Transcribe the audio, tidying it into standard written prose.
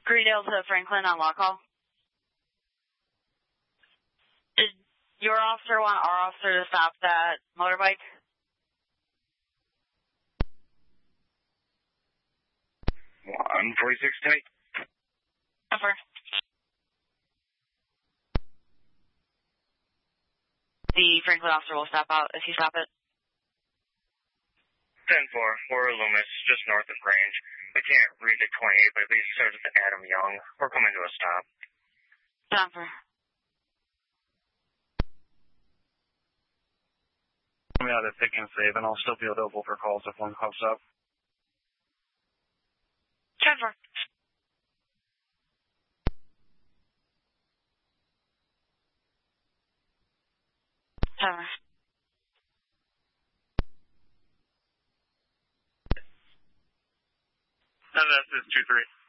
Greendale to Franklin on lock call. Did your officer want our officer to stop that motorbike? 146 tight. Over. The Franklin officer will stop out if you stop it. 10-4, we're Loomis, just north of range. We can't read the 28, but at least starts with Adam Young. We're coming to a stop. Denver. I'm out of pick and save, and I'll still be available for calls if one pops up. Denver. Denver. This is 2-3.